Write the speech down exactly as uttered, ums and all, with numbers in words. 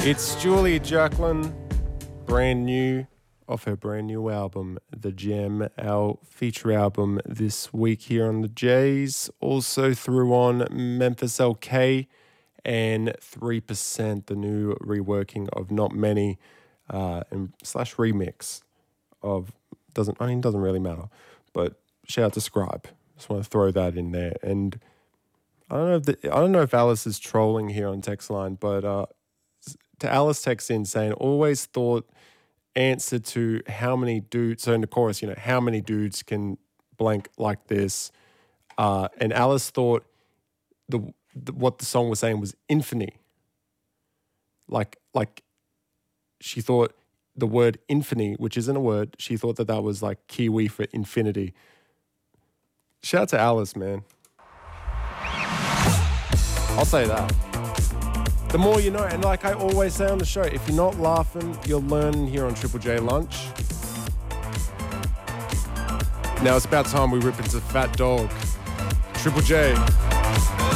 It's Julia Jacqueline, brand new, off her brand new album, The Gem, our feature album this week here on the Jays. Also threw on Memphis L K and three percent, the new reworking of Not Many, uh, and slash remix of, doesn't, I mean, doesn't really matter, but shout out to Scribe. Just want to throw that in there. And I don't know if the, I don't know if Alice is trolling here on text line, but uh, to Alice text in saying, always thought answer to how many dudes, so in the chorus, you know, how many dudes can blank like this. Uh, and Alice thought the, the what the song was saying was infinity. Like, like she thought the word infinity, which isn't a word, she thought that that was like Kiwi for infinity. Shout out to Alice, man. I'll say that. The more you know, and like I always say on the show, if you're not laughing, you're learning here on Triple J Lunch. Now it's about time we rip into Fat Dog. Triple J.